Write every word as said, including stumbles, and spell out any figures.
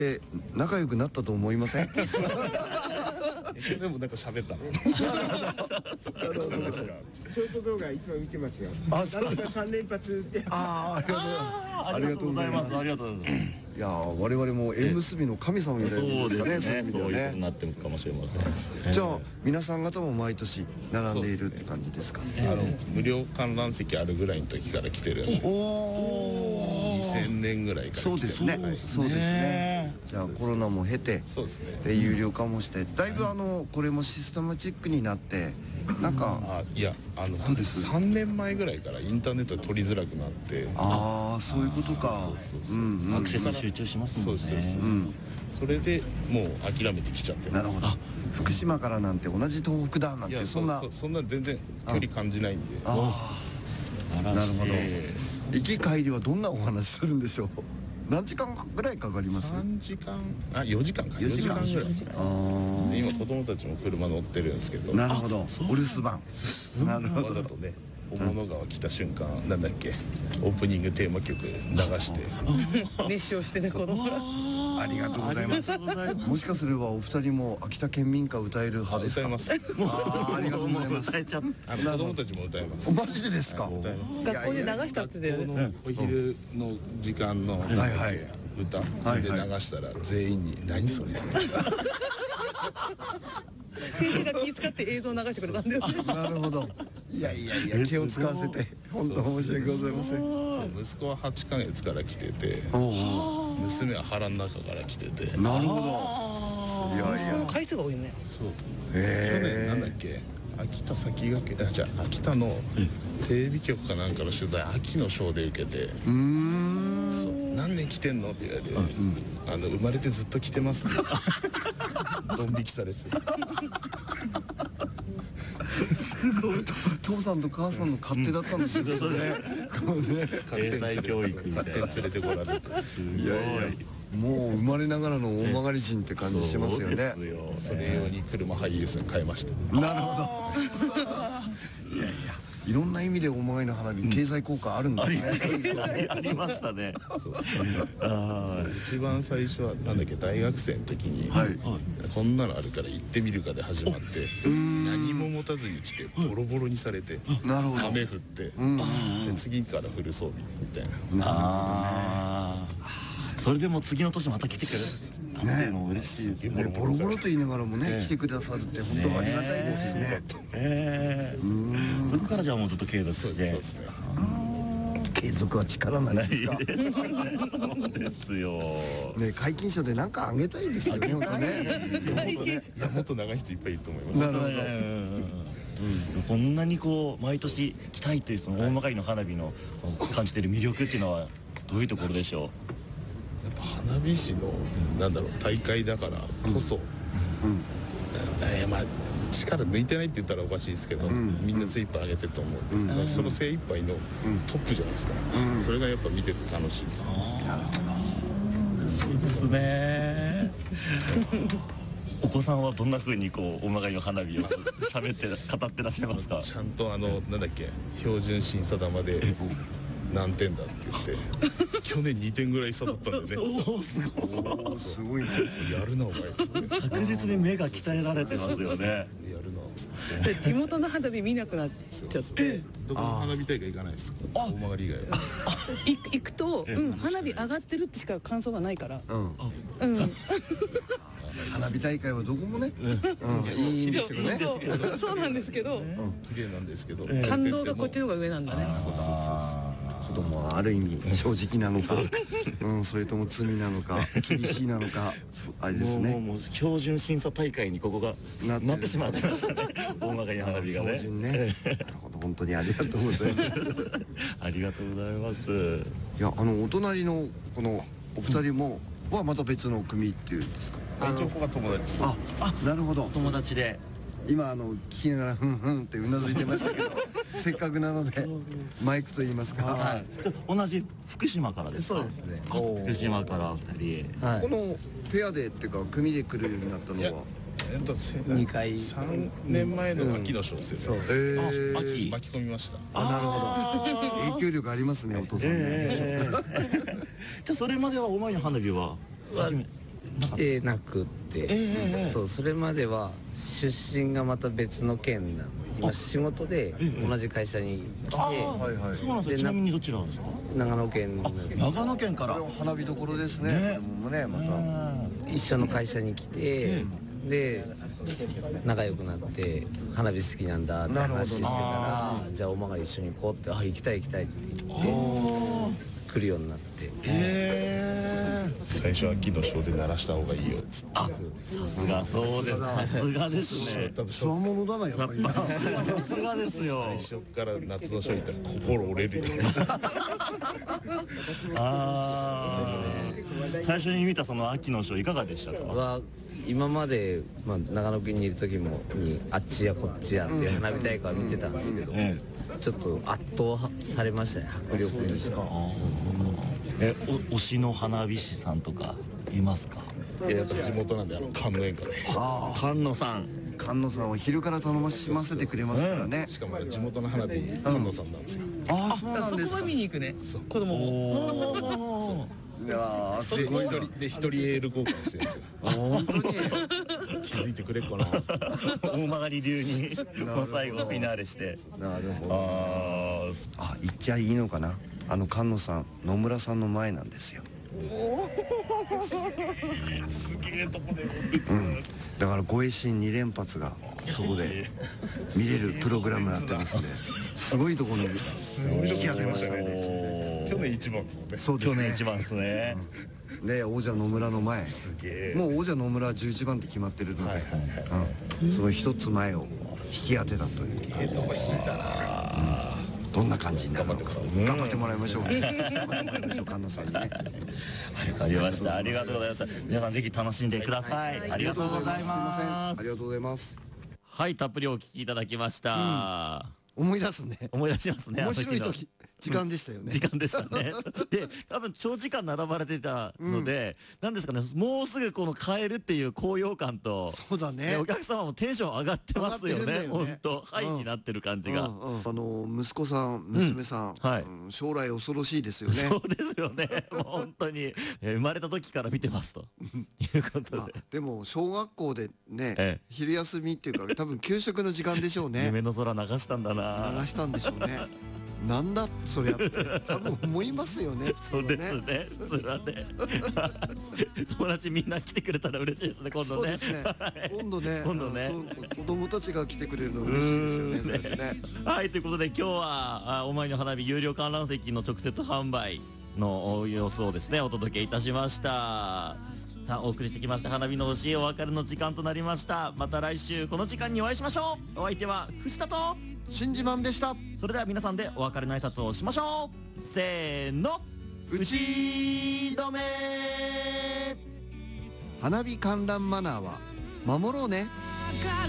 え仲良くなったと思いません？ でもなんか喋ったの。そうですか。 ショート動画一番見てますよ。 あ、そうなんか三連発って。 ああ、ありがとうございます。 ありがとうございます。 いや我々も縁結びの神様みたいなもんですかね。 そうですね。そういうことにね。 なってるかもしれません。 じゃあ皆さん方も毎年並んでいるって感じですか？ あの無料観覧席あるぐらいの時から来てるんで。 おお。 にせんねんぐらいから来てる。 そうですね。そうですね。じゃあコロナも経て、 そうですね。 で有料化もして、だいぶあのこれもシステマチックになって、なんかあいやあのそうですさんねんまえぐらいからインターネットで取りづらくなって。 ああそういうことか。 そうそうそう。 うんうん。 アクセス集中しますもんね。 そうですそうです。それでもう諦めてきちゃってます。 なるほど。福島からなんて同じ東北だなんいやてそんな。 そんな全然距離感じないんで。 ああ。なるほど。行き帰りはどんなお話するんでしょう。何時間ぐらいかかります？ さんじかん、あよじかんか。 よじかんぐらい。 あで今子供たちも車乗ってるんですけど。 あ。なるほど。お留守番。なるほど。 わざとね。大物川来た瞬間なんだっけオープニングテーマ曲流して熱唱してね子供ら。 ありがとうございます。もしかすればお二人も秋田県民歌歌える派ですか？ 歌います。 あーありがとうございます。 歌えちゃっあの子供たちも歌います。 マジでですか？ 歌います。 学校で流したってだよね。 お昼の時間のはいはい歌はいで流したら全員に何それ。 先生が気遣って映像流してくれたんだよね。 なるほど。いやいやいや気を使わせて本当申し訳ございません。 そう息子ははちかげつから来てて、娘は腹の中から来てて。 なるほど。いやいそや。 の回数が多いね。 そう。 へー去年なんだっけ秋田先駆けあじゃあ秋田のテレビ局かなんかの取材秋のショーで受けて。 うーん。 そう何年来てんのって言われて、あの生まれてずっと来てますってドン引きされて。 父さんと母さんの勝手だったんですよね。 英才教育みたいな。 連れてこられて。 いやいや。もう生まれながらの大曲人って感じしますよね。 それ用に車ハイエースに変えました。 なるほど。いやいや、いろんな意味で大曲の花火、経済効果あるんだね。 ありましたね。 一番最初はなんだっけ大学生の時に、こんなのあるから行ってみるかで始まって、何も持たずに来てボロボロにされて、 なるほど。 雨降って、で次からフル装備みたいな。 ああ。それでも次の年また来てくれるっていうのも嬉しいですね。 ボロボロと言いながらもね、来てくださるって本当ありがたいですよね。 ええ。そこからじゃあもうずっと継続して。 そうですね。 継続は力なりですか。 そうですよ。 ね、皆勤賞でなんかあげたいですよね、本当ね。 いやもっと長い人いっぱいいると思います。 なるほど。 こんなにこう毎年来たいというその大曲の花火の感じている魅力っていうのはどういうところでしょう。 やっぱ花火師のなんだろう大会だからこそ、えまあ力抜いてないって言ったらおかしいですけど、みんな精一杯上げてると思うんで、その精一杯のトップじゃないですか。それがやっぱ見てて楽しいです。 なるほど。 そうですね。お子さんはどんな風にこう大曲の花火を喋って語ってらっしゃいますか。 ちゃんとあのなんだっけ標準審査玉で何点だって言って去年にてんぐらい差だったんでね。 おおすごい。 すごいね。 やるなお前っつって。 確実に目が鍛えられてますよね。 やるなっつって。 で地元の花火見なくなっちゃって。 どこも花火大会行かないです。大曲以外は。 い行くと、うん花火上がってるってしか感想がないから。 うん。 うん。 花火大会はどこもね、いいんですよね。 そうそうなんですけど、 綺麗なんですけど。 感動がこっちの方が上なんだね。 子供はある意味正直なのか、うん、それとも罪なのか厳しいなのかあれですね。 もうもう標準審査大会にここがなってしまってましたね。大曲の花火がね。 標準ね。なるほど、本当にありがとうございます。 ありがとうございます。 いや、あのお隣のこのお二人もはまた別の組っていうんですか。 一応ここが友達。 あ、あ、なるほど。 友達で。 今あの聞きながらふんふんってうなずいてましたけど、せっかくなのでマイクと言いますか。 同じ福島からですか。 そうですね。 福島から二人。 このペアでっていうか組で来るようになったのは。 えっとにかいさんねんまえの秋の小生で。 そう。 ええ。 秋巻き込みました。 あ、なるほど。影響力ありますね、お父さんね。 じゃあそれまでは大曲の花火は初め来てなくって、そうそれまでは出身がまた別の県なんで、今仕事で同じ会社に来て、 はいはいそうなんですよ。ちなみにどちらですか？ 長野県なんです。 長野県からこれは花火どころですねこれもねまた一緒の会社に来て、で仲良くなって花火好きなんだって話してたら、じゃあおまが一緒に行こうって、あ行きたい行きたいって言って来るようになって、 最初は木の章で鳴らした方がいいよっつってあ、さすがそうです。さすがですね。 多分つわものだなやっぱりさすがですよ。 最初から夏の章行ったら心折れるよあー、最初に見たその秋のショーいかがでしたか？ は今まで、まあ、長野県にいる時もにあっちやこっちやっていう花火大会は見てたんですけど、 えちょっと圧倒されましたね、迫力に。 え、お推しの花火師さんとかいますか？ やっぱ地元なんであの観音演歌で菅野さん。 菅野さんは昼から楽しませてくれますからねしかも地元の花火観音さんなんですよああそうなんですかそこは見に行くね。子供も。 いやーすでごいな一人で一人エール交換してるんですよ本当に気づいてくれっかな大曲流にもう最後フィナーレして。 なるほどあー、 あ言っちゃいいのかなあの菅野さん野村さんの前なんですよすげえとこでだからご栄心に連発がそこで見れるプログラムになってますねすごいところに引き上げましたね去年一番ですもんねそうですね去年一番ですね。 ね王者野村の前げえもう王者野村はじゅういちばんって決まってるのでうんその一つ前を引き当てたというええとこ引いたなどんな感じになるのか頑張ってもらいましょうね頑張ってもらいましょう菅野さんにねありました。ありがとうございました。皆さんぜひ楽しんでください。ありがとうございすいませんますあ。りがとうございますはい、たっぷりお聞きいただきました。 思い出すね思い出しますね。 面白いあの日の時時間でしたよね時間でしたね。で、多分長時間並ばれてたので、なんですかね、もうすぐこの帰るっていう高揚感と、 そうだねねお客様もテンション上がってますよね。 上がってるんだよね本当、ハイになってる感じが。 うんうんあの息子さん娘さん、 はいうん将来恐ろしいですよねそうですよね。もう本当に、えー生まれた時から見てますということあで。 でも小学校でね、 ええ昼休みっていうか多分給食の時間でしょうね夢の空流したんだな。 流したんでしょうねなんだそりゃって多分思いますよねそうですねね。それはね。友達みんな来てくれたら嬉しいですね。今度ね。 そうですね今度ね今度ねうんそう子供たちが来てくれるの嬉しいですよねそれでねはい、ということで今日はあお前の花火有料観覧席の直接販売の様子をですねお届けいたしました。さあお送りしてきました花火の教えお別れの時間となりました。また来週この時間にお会いしましょう。お相手は藤田と新自慢でしたそれでは皆さんでお別れの挨拶をしましょう。せーの、打ち止め。 花火観覧マナーは守ろうね。